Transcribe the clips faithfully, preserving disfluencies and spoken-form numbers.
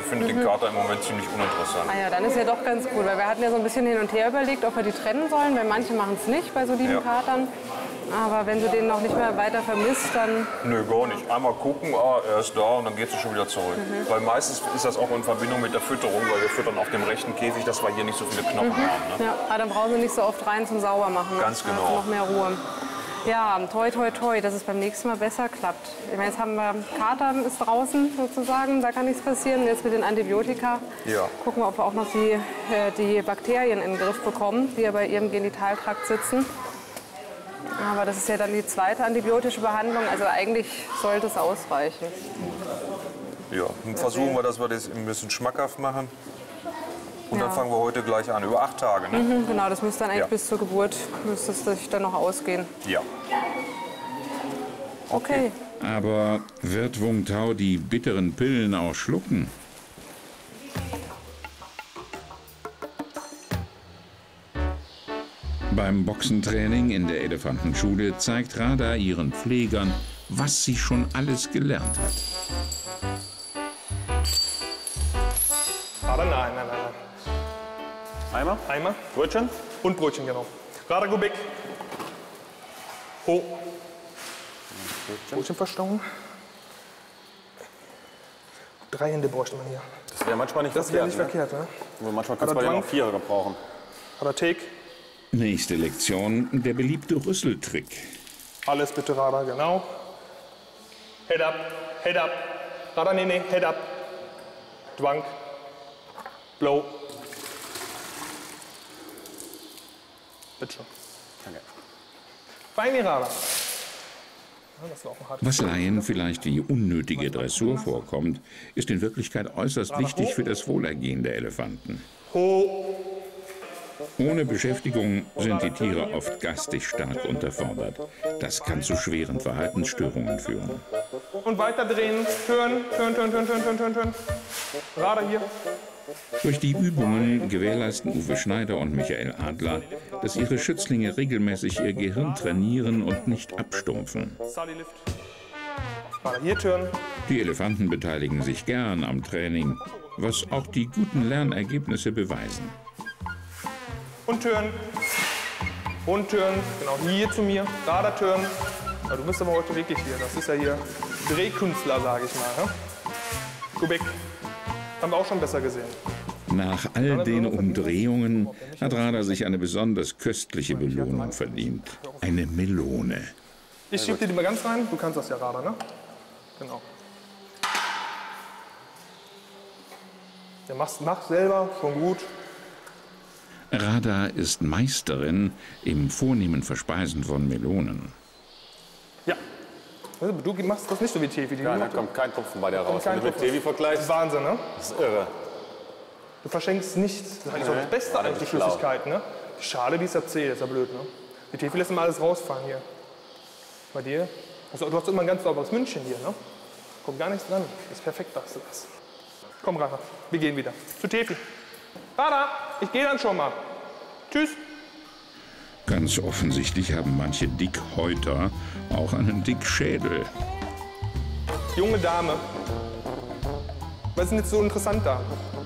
finde mhm. den Kater im Moment ziemlich uninteressant. Ah ja, dann ist ja doch ganz gut, weil wir hatten ja so ein bisschen hin und her überlegt, ob wir die trennen sollen, weil manche machen es nicht bei so lieben ja. Katern. Aber wenn du den noch nicht mehr weiter vermisst, dann... Nö, gar nicht. Einmal gucken, ah, er ist da und dann gehst du schon wieder zurück. Mhm. Weil meistens ist das auch in Verbindung mit der Fütterung, weil wir füttern auf dem rechten Käfig, dass wir hier nicht so viele Knochen mhm. haben. Ne? Ja, aber dann brauchen wir nicht so oft rein zum Saubermachen. Ganz genau. Noch mehr Ruhe. Ja, toi, toi, toi, dass es beim nächsten Mal besser klappt. Ich meine, jetzt haben wir Kater ist draußen sozusagen, da kann nichts passieren. Jetzt mit den Antibiotika ja. gucken wir, ob wir auch noch die, äh, die Bakterien in den Griff bekommen, die ja bei ihrem Genitaltrakt sitzen. Aber das ist ja dann die zweite antibiotische Behandlung, also eigentlich sollte es ausreichen. Ja, dann versuchen wir, dass wir das ein bisschen schmackhaft machen. Und ja. dann fangen wir heute gleich an, über acht Tage. Ne? Mhm, genau, das müsste dann eigentlich ja. bis zur Geburt müsste es sich dann noch ausgehen. Ja. Okay. okay. Aber wird Vung Tau die bitteren Pillen auch schlucken? Beim Boxentraining in der Elefantenschule zeigt Radha ihren Pflegern, was sie schon alles gelernt hat. Radha, nein, nein, nein. Eimer? Eimer. Brötchen? Und Brötchen, genau. Radha, go back. Ho. Brötchen verstauen. Drei Hände bräuchte man hier. Das wäre manchmal nicht das verkehrt. Das wäre nicht ne? verkehrt, ne? Manchmal kannst du ja auch vier gebrauchen. Radha, take. Nächste Lektion, der beliebte Rüsseltrick. Alles bitte, Radha, genau. Head up, head up. Radha, nee, nee, head up. Dwank. Blow. Bitte schon. Danke. Feini, Radha. Was Laien vielleicht wie unnötige Dressur vorkommt, ist in Wirklichkeit äußerst wichtig für das Wohlergehen der Elefanten. Ohne Beschäftigung sind die Tiere oft geistig stark unterfordert. Das kann zu schweren Verhaltensstörungen führen. Und weiter drehen. Turn, turn, turn, turn, turn, turn, turn, turn. Radha hier. Durch die Übungen gewährleisten Uwe Schneider und Michael Adler, dass ihre Schützlinge regelmäßig ihr Gehirn trainieren und nicht abstumpfen. Hier turn. Die Elefanten beteiligen sich gern am Training, was auch die guten Lernergebnisse beweisen. Und turn. Und turn. Genau, hier zu mir. Radha turn. Ja, du bist aber heute wirklich hier. Das ist ja hier Drehkünstler, sage ich mal. Ne? Go back. Haben wir auch schon besser gesehen. Nach all den Umdrehungen hat Radha sich eine besonders köstliche Belohnung verdient. Eine Melone. Ich schieb dir die mal ganz rein. Du kannst das ja, Radha, ne? Genau. Ja, mach's, mach selber, schon gut. Radha ist Meisterin im vornehmen Verspeisen von Melonen. Ja. Du machst das nicht so wie Tevi. Ja, da kommt kein Tropfen bei dir raus. Wenn du mit Tevi vergleichst. Das ist Wahnsinn, ne? Das ist irre. Du verschenkst nichts. Das ist eigentlich nee, das Beste eigentlich, die Flüssigkeit, ne? Die Schale, die ist ja zäh, das ist ja blöd, ne? Die Tevi lässt immer alles rausfallen hier. Bei dir? Also, du hast immer ein ganz sauberes Mündchen hier, ne? Kommt gar nichts dran. Das ist perfekt, sagst du das. Komm, Radha, wir gehen wieder. Zu Tevi. Radha, ich gehe dann schon mal. Tschüss. Ganz offensichtlich haben manche Dickhäuter auch einen Dickschädel. Junge Dame, was ist denn jetzt so interessant da?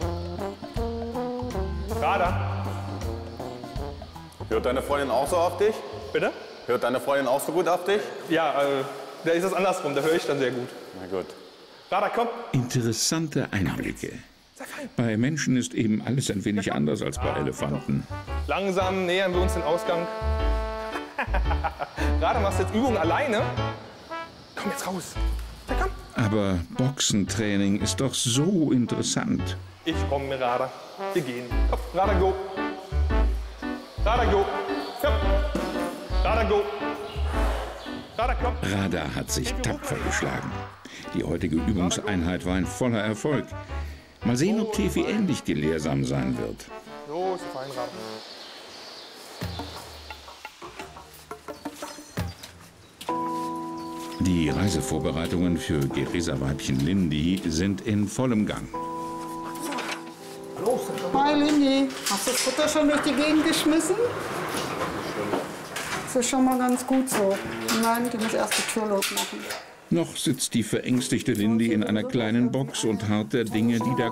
Radha. Hört deine Freundin auch so auf dich? Bitte? Hört deine Freundin auch so gut auf dich? Ja, äh, da ist es andersrum, da höre ich dann sehr gut. Na gut. Radha, komm. Interessante Einblicke. Bei Menschen ist eben alles ein wenig anders als bei Elefanten. Langsam nähern wir uns den Ausgang. Radha, machst du jetzt Übungen alleine? Komm jetzt raus. Ja, komm. Aber Boxentraining ist doch so interessant. Ich komme, Radha. Wir gehen. Komm, Radha, go. Radha, go. Komm. Radha, go. Radha, komm. Radha hat sich tapfer geschlagen. Die heutige Übungseinheit war ein voller Erfolg. Mal sehen, ob Tevi ähnlich gelehrsam sein wird. So ist fein, Radha. Die Reisevorbereitungen für Geresa-Weibchen Lindy sind in vollem Gang. Hi Lindy, hast du das Futter schon durch die Gegend geschmissen? Das ist schon mal ganz gut so. Nein, die muss erst die Tür losmachen. Noch sitzt die verängstigte Lindy in einer kleinen Box und harrt der Dinge, die da